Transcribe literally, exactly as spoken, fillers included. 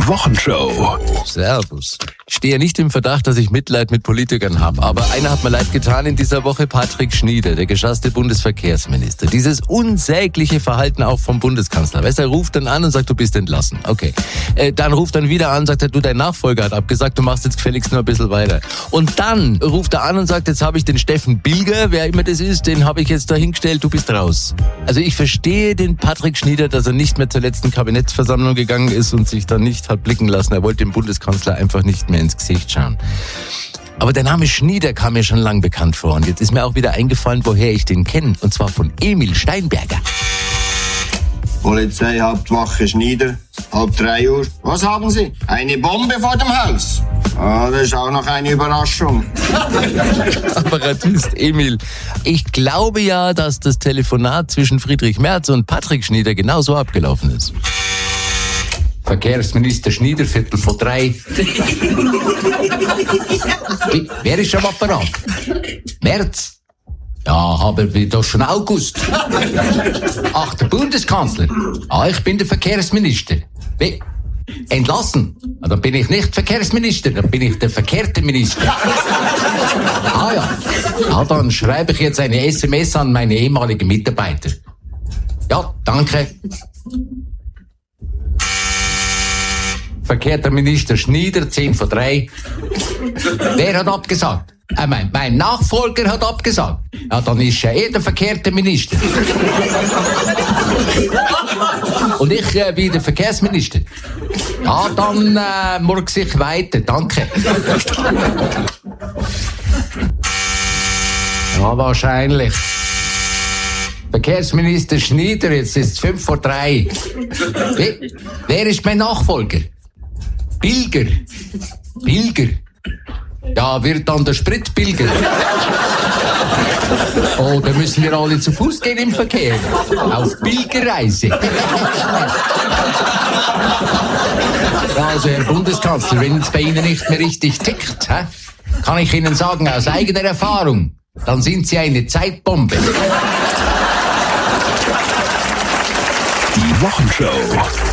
Wochenshow. Servus. Ich stehe nicht im Verdacht, dass ich Mitleid mit Politikern habe, aber einer hat mir leid getan in dieser Woche, Patrick Schnieder, der geschasste Bundesverkehrsminister. Dieses unsägliche Verhalten auch vom Bundeskanzler. Weißt du, er ruft dann an und sagt, du bist entlassen. Okay. Äh, dann ruft dann wieder an und sagt, du, dein Nachfolger hat abgesagt, du machst jetzt gefälligst nur ein bisschen weiter. Und dann ruft er an und sagt, jetzt habe ich den Steffen Bilger, wer immer das ist, den habe ich jetzt da hingestellt, du bist raus. Also ich verstehe den Patrick Schnieder, dass er nicht mehr zur letzten Kabinettsversammlung gegangen ist und sich dann nicht hat blicken lassen. Er wollte dem Bundeskanzler einfach nicht mehr ins Gesicht schauen. Aber der Name Schnieder kam mir schon lang bekannt vor. Und jetzt ist mir auch wieder eingefallen, woher ich den kenne. Und zwar von Emil Steinberger. Polizei, Hauptwache Schnieder, halb drei Uhr. Was haben Sie? Eine Bombe vor dem Haus? Ah, das ist auch noch eine Überraschung. Apparatist Emil. Ich glaube ja, dass das Telefonat zwischen Friedrich Merz und Patrick Schnieder genau so abgelaufen ist. Verkehrsminister Schnieder, Viertel vor drei. Wie, wer ist am Apparat? März? Ja, aber wir doch schon August. Ach, der Bundeskanzler? Ah, ich bin der Verkehrsminister. Wie? Entlassen? Ah, dann bin ich nicht Verkehrsminister, dann bin ich der verkehrte Minister. Ah ja. Ah, dann schreibe ich jetzt eine S M S an meine ehemaligen Mitarbeiter. Ja, danke. Verkehrter Minister Schnieder, zehn vor drei. Wer hat abgesagt? Äh, mein, mein Nachfolger hat abgesagt. Ja, dann ist ja eh der verkehrte Minister. Und ich äh, bin der Verkehrsminister. Ja, dann äh, morgen sich weiter. Danke. Ja, wahrscheinlich. Verkehrsminister Schnieder, jetzt ist es fünf vor drei. Wie? Wer ist mein Nachfolger? Pilger. Pilger. Ja, wird dann der Spritpilger. Oh, da müssen wir alle zu Fuß gehen im Verkehr. Auf Pilgerreise. Ja, also, Herr Bundeskanzler, wenn es bei Ihnen nicht mehr richtig tickt, hä, kann ich Ihnen sagen, aus eigener Erfahrung, dann sind Sie eine Zeitbombe. Die Wochenshow.